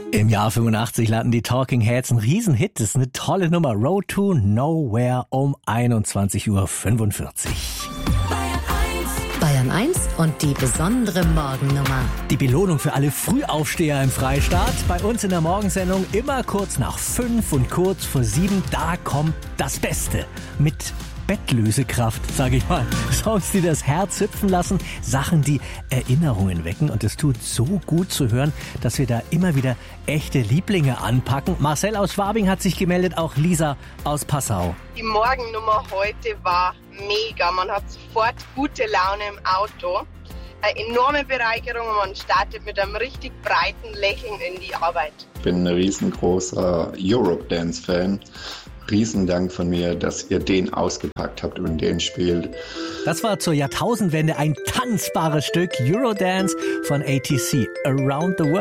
Im Jahr 85 landen die Talking Heads ein Riesenhit. Das ist eine tolle Nummer. Road to Nowhere um 21:45 Uhr. Bayern 1 und die besondere Morgennummer. Die Belohnung für alle Frühaufsteher im Freistaat. Bei uns in der Morgensendung immer kurz nach 5 und kurz vor 7. Da kommt das Beste mit Bettlösekraft, sage ich mal. Songs, die das Herz hüpfen lassen, Sachen, die Erinnerungen wecken. Und es tut so gut zu hören, dass wir da immer wieder echte Lieblinge anpacken. Marcel aus Schwabing hat sich gemeldet, auch Lisa aus Passau. Die Morgennummer heute war mega. Man hat sofort gute Laune im Auto. Eine enorme Bereicherung und man startet mit einem richtig breiten Lächeln in die Arbeit. Ich bin ein riesengroßer Eurodance-Fan. Riesendank von mir, dass ihr den ausgepackt habt und den spielt. Das war zur Jahrtausendwende ein tanzbares Stück Eurodance von ATC, Around the World.